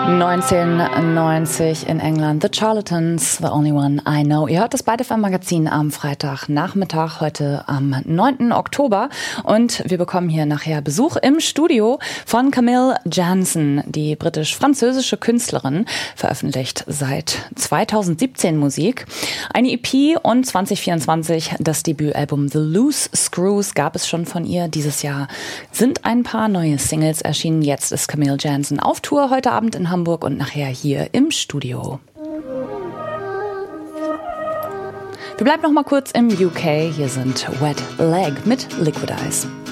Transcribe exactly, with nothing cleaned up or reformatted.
neunzehnhundertneunzig in England, The Charlatans, The Only One I Know. Ihr hört das Byte F M Magazin am Freitagnachmittag, heute am neunten Oktober. Und wir bekommen hier nachher Besuch im Studio von Camille Jansen, die britisch-französische Künstlerin, veröffentlicht seit zweitausendsiebzehn Musik. Eine E P und zwanzig vierundzwanzig das Debütalbum The Loose Screws gab es schon von ihr. Dieses Jahr sind ein paar neue Singles erschienen. Jetzt ist Camille Jansen auf Tour, heute Abend in Hamburg und nachher hier im Studio. Wir bleiben noch mal kurz im U K. Hier sind Wet Leg mit Liquid Eyes.